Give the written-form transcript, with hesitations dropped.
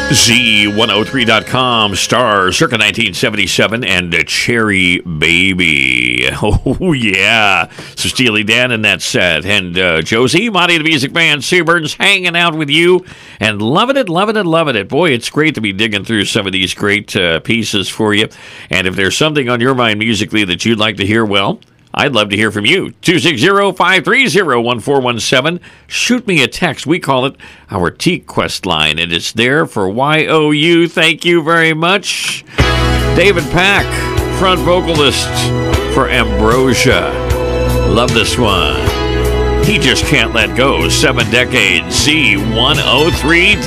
Z103.com stars circa 1977 and Cherry Baby. Oh, yeah. So Steely Dan in that set. And Josie, Monty the Music Man, Seaburn's hanging out with you and loving it, loving it, loving it. Boy, it's great to be digging through some of these great pieces for you. And if there's something on your mind musically that you'd like to hear, well, I'd love to hear from you. 260-530-1417. Shoot me a text. We call it our T-Quest line, and it's there for YOU. Thank you very much. David Pack, front vocalist for Ambrosia. Love this one. He just can't let go. 7 decades. Z103.